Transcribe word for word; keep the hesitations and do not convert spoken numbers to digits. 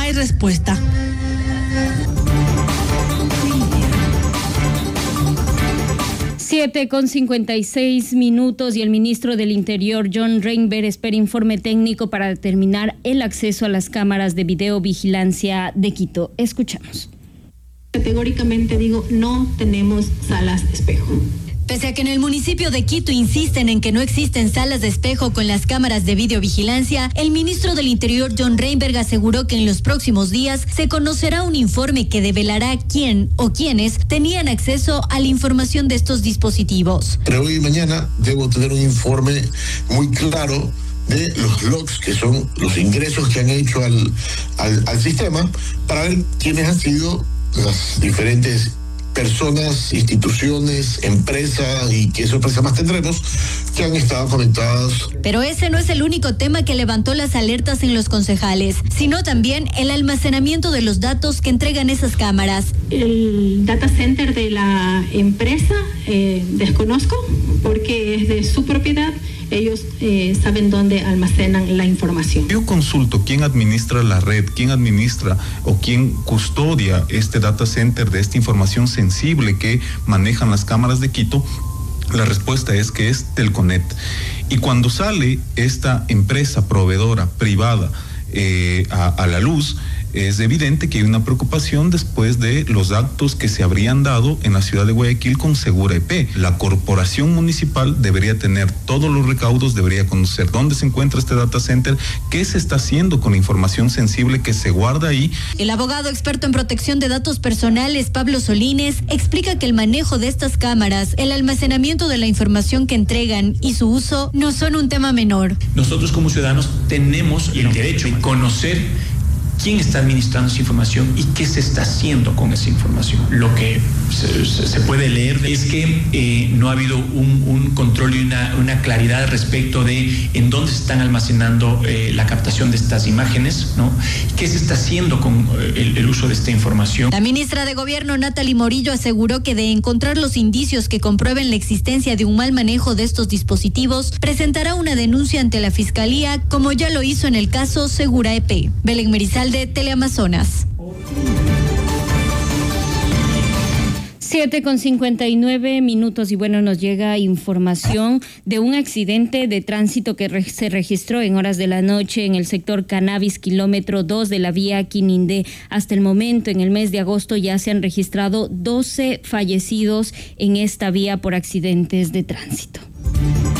hay respuesta. siete con cincuenta y seis minutos y el ministro del Interior, John Reinberg, espera informe técnico para determinar el acceso a las cámaras de videovigilancia de Quito. Escuchamos. Categóricamente digo, no tenemos salas espejo. Pese a que en el municipio de Quito insisten en que no existen salas de espejo con las cámaras de videovigilancia, el ministro del Interior, John Reinberg, aseguró que en los próximos días se conocerá un informe que develará quién o quiénes tenían acceso a la información de estos dispositivos. Pero hoy y mañana debo tener un informe muy claro de los logs, que son los ingresos que han hecho al, al, al sistema, para ver quiénes han sido las diferentes personas, instituciones, empresas y qué sorpresa más tendremos que han estado conectadas. Pero ese no es el único tema que levantó las alertas en los concejales, sino también el almacenamiento de los datos que entregan esas cámaras. El data center de la empresa eh, desconozco porque es de su propiedad. Ellos eh, saben dónde almacenan la información. Yo consulto quién administra la red, quién administra o quién custodia este data center de esta información sensible que manejan las cámaras de Quito. La respuesta es que es Telconet. Y cuando sale esta empresa proveedora privada eh, a, a la luz, es evidente que hay una preocupación después de los actos que se habrían dado en la ciudad de Guayaquil con Segura E P. La corporación municipal debería tener todos los recaudos, debería conocer dónde se encuentra este data center, qué se está haciendo con la información sensible que se guarda ahí. El abogado experto en protección de datos personales, Pablo Solines, explica que el manejo de estas cámaras, el almacenamiento de la información que entregan y su uso no son un tema menor. Nosotros como ciudadanos tenemos el derecho de conocer quién está administrando esa información y qué se está haciendo con esa información. Lo que se, se puede leer es que eh, no ha habido un, un control y una, una claridad respecto de en dónde se están almacenando eh, la captación de estas imágenes, ¿no? ¿Qué se está haciendo con el, el uso de esta información? La ministra de Gobierno, Natalie Morillo, aseguró que de encontrar los indicios que comprueben la existencia de un mal manejo de estos dispositivos, presentará una denuncia ante la Fiscalía, como ya lo hizo en el caso Segura E P. Belén Merizal, de Teleamazonas. siete con cincuenta y nueve minutos y bueno, nos llega información de un accidente de tránsito que re- se registró en horas de la noche en el sector Cannabis, kilómetro dos de la vía Quinindé. Hasta el momento, en el mes de agosto, ya se han registrado doce fallecidos en esta vía por accidentes de tránsito.